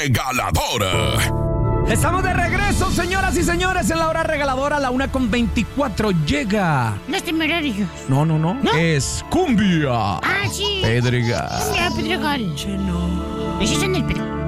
regaladora. Estamos de regreso, señoras y señores, en la hora regaladora, la 1:24 llega. Los Temerarios. No. ¿No? Es cumbia. Ah, sí. Pedregal. Cumbia Pedregal. Ese es en el Pedregal.